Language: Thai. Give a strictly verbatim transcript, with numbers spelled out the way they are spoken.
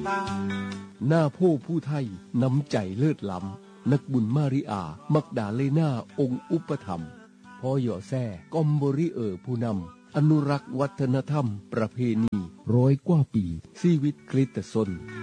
หน้าผู้ผู้ไทยน้ำใจเลิศล้ำนักบุญมาริอามักดาเลนาองค์อุปถัมภ์พ่อหย่อแซ่กอมบริเออผู้นำอนุรักษ์วัฒนธรรมประเพณีร้อยกว่าปีชีวิตคริสตชน